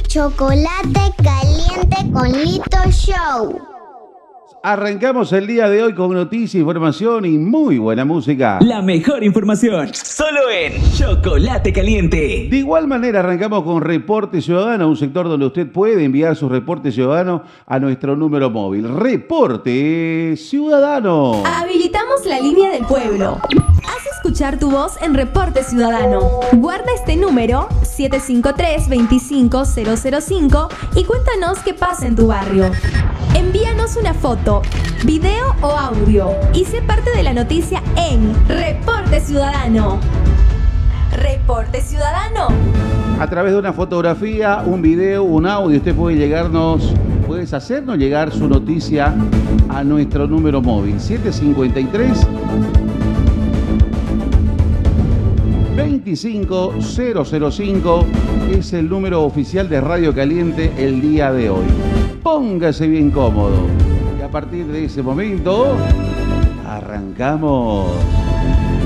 Chocolate caliente con Lito Show. Arrancamos el día de hoy con noticia, información y muy buena música. La mejor información, solo en Chocolate Caliente. De igual manera arrancamos con Reporte Ciudadano, un sector donde usted puede enviar su reporte ciudadano a nuestro número móvil. Reporte Ciudadano. Habilitamos la línea del pueblo. Haz escuchar tu voz en Reporte Ciudadano. Guarda este número 753-25005 y cuéntanos qué pasa en tu barrio. Envíanos una foto, video o audio y sé parte de la noticia en Reporte Ciudadano. Reporte Ciudadano. A través de una fotografía, un video, un audio, usted puedes hacernos llegar su noticia a nuestro número móvil 753-25005 es el número oficial de Radio Caliente el día de hoy. Póngase bien cómodo y a partir de ese momento arrancamos.